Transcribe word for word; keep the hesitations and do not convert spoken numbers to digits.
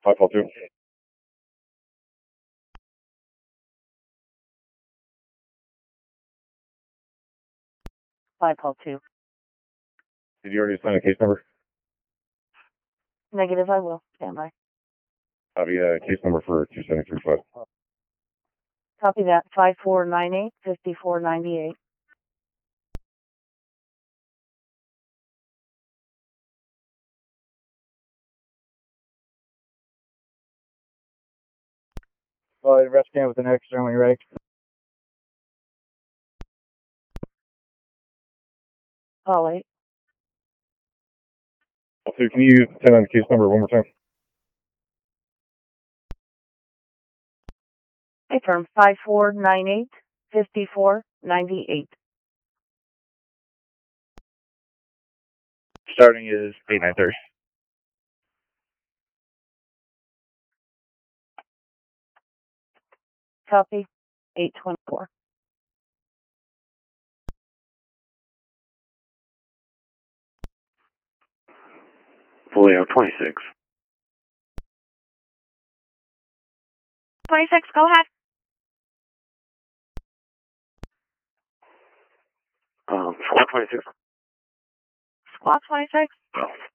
five call two. five call two. Did you already assign a case number? Negative, I will. Stand by. Copy uh, case number for two seven three five. Copy that. five four nine eight, five four nine eight. Well, rest scan with an extra when you're ready. Call eight. So can you send on the case number one more time? Hey, firm. five four nine eight, five four nine eight. Starting is eight nine thirty. Copy. eight twenty-four. Fully out twenty-six. twenty-six, go ahead. Um, squad twenty-six. Squawk twenty-six. Oh.